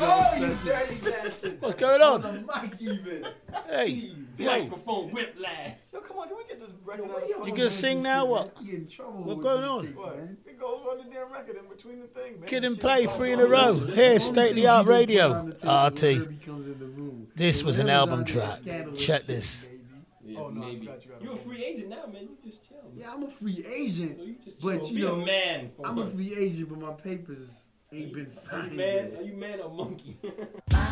Oh, you dirty bastard. What's going on? On the mic even. Hey, yo, Microphone whiplash. Yo, come on, can we get this record out? you gonna sing now? What? You get in trouble. What's with going these on? things, What? man. It goes on the damn record in between the thing, man. Kid and Shit Play goes 3 in on. a row. Here, state of the art radio. RT. Comes in the room. This was an Whatever's album on there, track. scandalous Check shit, this. baby. Yes, Oh, no, I maybe. forgot you got You're a it. free agent now, man. You just chill. Man. Yeah, I'm a free agent. So you just chill. But, Be you know, a man. For I'm a once. free agent, but my papers ain't been Are you signed man? yet. Are you man or monkey?